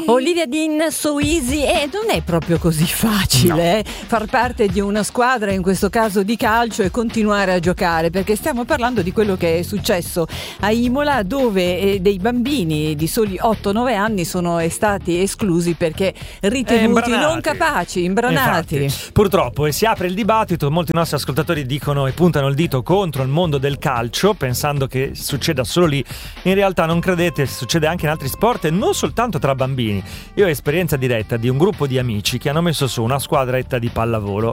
Olivia Dean, So Easy, non è proprio così facile far parte di una squadra, in questo caso di calcio, e continuare a giocare, perché stiamo parlando di quello che è successo a Imola, dove dei bambini di soli 8-9 anni sono stati esclusi perché ritenuti non capaci, imbranati. Infatti, purtroppo, e si apre il dibattito, molti nostri ascoltatori dicono e puntano il dito contro il mondo del calcio, pensando che succeda solo lì. In realtà non credete, succede anche in altri sport e non soltanto tra bambini. Io ho esperienza diretta di un gruppo di amici che hanno messo su una squadretta di pallavolo,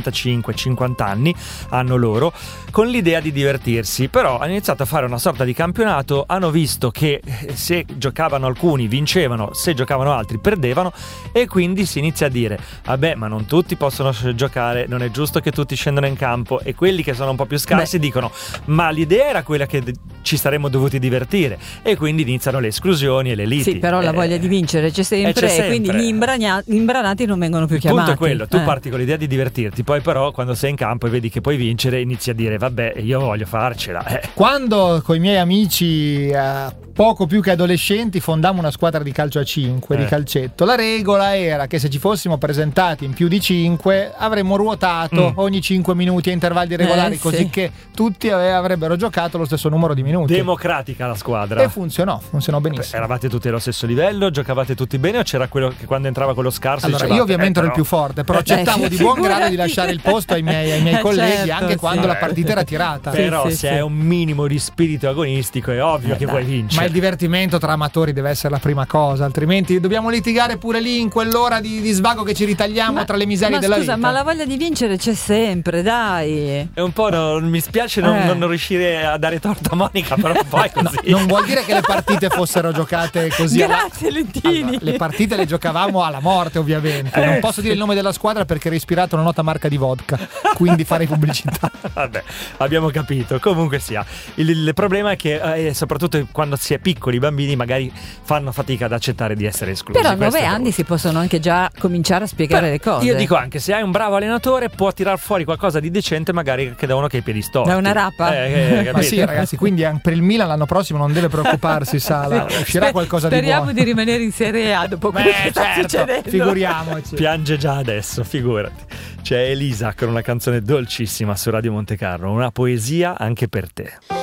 45-50 anni hanno loro, con l'idea di divertirsi, però hanno iniziato a fare una sorta di campionato, hanno visto che se giocavano alcuni vincevano, se giocavano altri perdevano, e quindi si inizia a dire: vabbè, ma non tutti possono giocare, non è giusto che tutti scendano in campo, e quelli che sono un po' più scarsi dicono: ma l'idea era quella che ci saremmo dovuti divertire, e quindi iniziano le esclusioni e le liti. Sì, però la voglia di vincere c'è sempre, e quindi gli imbranati non vengono più chiamati. Il punto è quello, tu parti con l'idea di divertirti, poi però quando sei in campo e vedi che puoi vincere inizi a dire: vabbè, io voglio farcela. Quando con i miei amici poco più che adolescenti fondammo una squadra di calcio a 5, di calcetto, la regola era che se ci fossimo presentati in più di 5 avremmo ruotato ogni 5 minuti a intervalli regolari, così che tutti avrebbero giocato lo stesso numero di minuti. Democratica la squadra. E funzionò benissimo. Eravate tutti allo stesso livello, giocavate tutti bene, o c'era quello che quando entrava quello scarso allora dicevate, io ovviamente ero il più forte, però accettavo di buon grado di lasciare il posto ai miei colleghi, anche quando la partita era tirata. Però se hai un minimo di spirito agonistico è ovvio che vuoi vincere. Ma il divertimento tra amatori deve essere la prima cosa, altrimenti dobbiamo litigare pure lì in quell'ora di svago che ci ritagliamo tra le miserie della vita. Ma la voglia di vincere c'è sempre, dai. È un po' mi spiace non riuscire a dare torto a Monica, però poi così. Non vuol dire che le partite fossero giocate così. Grazie Lentini. Allora, le partite le giocavamo alla morte, ovviamente. Non posso dire il nome della squadra perché ho respirato una nota marca di vodka, quindi farei pubblicità. Vabbè, abbiamo capito. Comunque sia, il problema è che soprattutto quando si è piccoli, i bambini magari fanno fatica ad accettare di essere esclusi. Però a 9 anni si possono anche già cominciare a spiegare le cose. Io dico anche, se hai un bravo allenatore può tirar fuori qualcosa di decente, magari che da uno che ha i piedi storti. Da una rapa? Ma sì, ragazzi, quindi per il Milan l'anno prossimo non deve preoccuparsi, Sala. Uscirà qualcosa di buono. Speriamo di rimanere in Serie A dopo quello che sta succedendo. Figuriamoci. Piange già adesso, figurati. C'è Elisa con una canzone dolcissima su Radio Monte Carlo, una poesia anche per te.